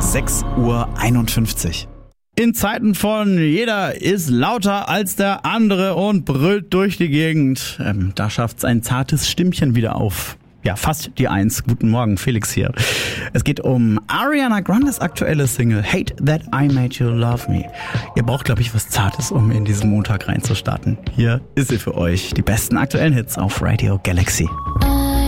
6:51 Uhr. In Zeiten von jeder ist lauter als der andere und brüllt durch die Gegend, da schafft's ein zartes Stimmchen wieder auf. Ja, fast die 1. Guten Morgen, Felix hier. Es geht um Ariana Grandes aktuelle Single Hate That I Made You Love Me. Ihr braucht, glaube ich, was Zartes, um in diesen Montag reinzustarten. Hier ist sie für euch, die besten aktuellen Hits auf Radio Galaxy.